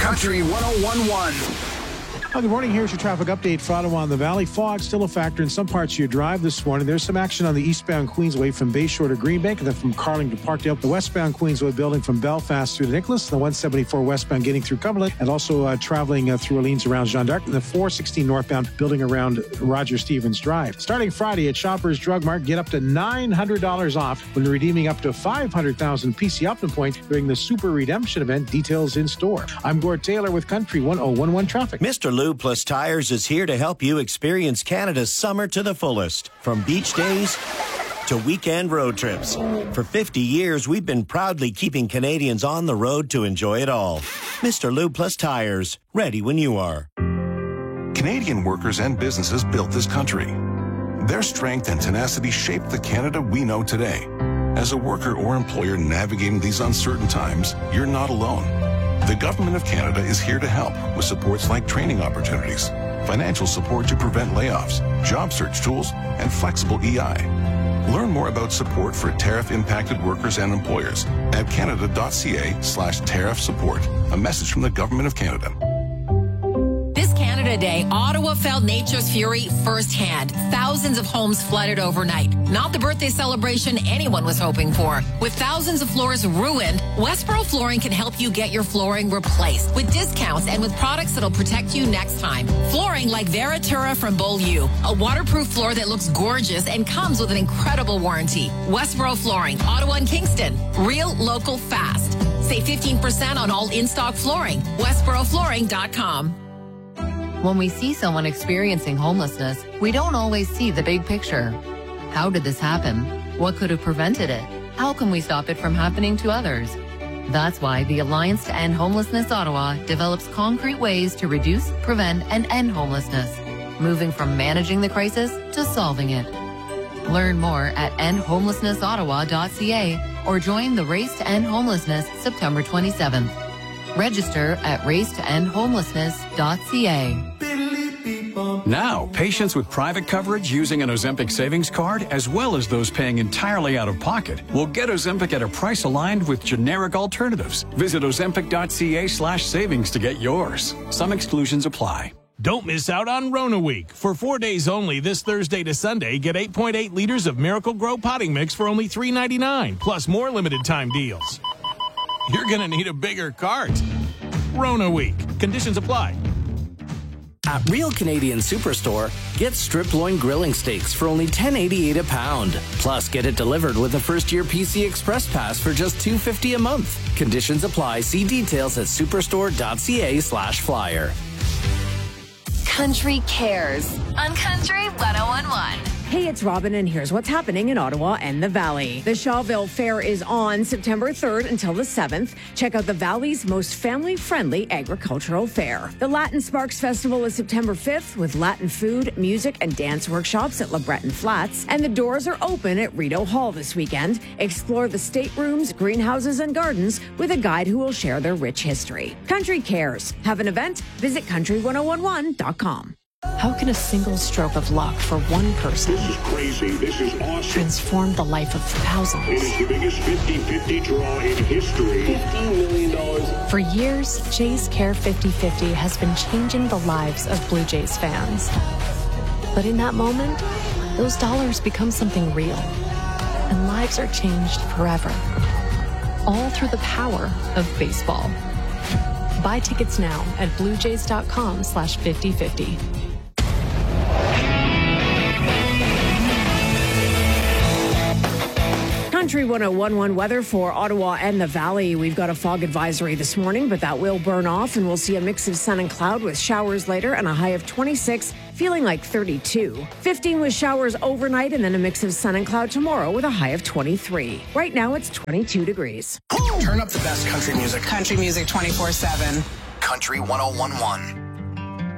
Country 101.1. Good morning. Here's your traffic update for Ottawa and the Valley. Fog still a factor in some parts of your drive this morning. There's some action on the eastbound Queensway from Bayshore to Greenbank, and then from Carling to Parkdale. The westbound Queensway building from Belfast through to Nicholas, the 174 westbound getting through Cumberland, and also traveling through Orleans around Jeanne d'Arc, and the 416 northbound building around Roger Stevens Drive. Starting Friday at Shoppers Drug Mart, get up to $900 off when redeeming up to 500,000 PC Optimum points during the Super Redemption event. Details in store. I'm Gord Taylor with Country 101.1 Traffic. Mr. Lube Plus Tires is here to help you experience Canada's summer to the fullest. From beach days to weekend road trips. For 50 years, we've been proudly keeping Canadians on the road to enjoy it all. Mr. Lube Plus Tires, ready when you are. Canadian workers and businesses built this country. Their strength and tenacity shaped the Canada we know today. As a worker or employer navigating these uncertain times, you're not alone. The Government of Canada is here to help with supports like training opportunities, financial support to prevent layoffs, job search tools, and flexible EI. Learn more about support for tariff-impacted workers and employers at canada.ca/tariff support. A message from the Government of Canada. This Canada Day, Ottawa felt nature's fury firsthand. Thousands of homes flooded overnight. Not the birthday celebration anyone was hoping for. With thousands of floors ruined, Westboro Flooring can help you get your flooring replaced with discounts and with products that'll protect you next time. Flooring like Veratura from Beaulieu, a waterproof floor that looks gorgeous and comes with an incredible warranty. Westboro Flooring, Ottawa and Kingston. Real, local, fast. Save 15% on all in-stock flooring. WestboroFlooring.com. When we see someone experiencing homelessness, we don't always see the big picture. How did this happen? What could have prevented it? How can we stop it from happening to others? That's why the Alliance to End Homelessness Ottawa develops concrete ways to reduce, prevent, and end homelessness, moving from managing the crisis to solving it. Learn more at endhomelessnessottawa.ca or join the Race to End Homelessness September 27th. Register at racetoendhomelessness.ca. Now, patients with private coverage using an Ozempic savings card, as well as those paying entirely out of pocket, will get Ozempic at a price aligned with generic alternatives. Visit ozempic.ca/savings to get yours. Some exclusions apply. Don't miss out on Rona Week. For 4 days only, this Thursday to Sunday, get 8.8 liters of Miracle Grow potting mix for only $3.99, plus more limited time deals. You're going to need a bigger cart. Rona Week. Conditions apply. At Real Canadian Superstore, get strip loin grilling steaks for only $10.88 a pound. Plus, get it delivered with a first-year PC Express Pass for just $2.50 a month. Conditions apply. See details at superstore.ca/flyer. Country Cares on Country 101.1. Hey, it's Robin, and here's what's happening in Ottawa and the Valley. The Shawville Fair is on September 3rd until the 7th. Check out the Valley's most family-friendly agricultural fair. The Latin Sparks Festival is September 5th with Latin food, music, and dance workshops at LeBreton Flats. And the doors are open at Rideau Hall this weekend. Explore the staterooms, greenhouses, and gardens with a guide who will share their rich history. Country Cares. Have an event? Visit country1011.com. How can a single stroke of luck for one person This is crazy. This is awesome. transform the life of thousands? It is the biggest 50-50 draw in history. $50 million. For years, Jays Care 50/50 has been changing the lives of Blue Jays fans. But in that moment, those dollars become something real, and lives are changed forever. All through the power of baseball. Buy tickets now at bluejays.com/50/50. Country 101.1 weather for Ottawa and the Valley. We've got a fog advisory this morning, but that will burn off, and we'll see a mix of sun and cloud with showers later and a high of 26, feeling like 32. 15 with showers overnight and then a mix of sun and cloud tomorrow with a high of 23. Right now it's 22 degrees. Turn up the best country music. Country music 24/7. Country 101.1.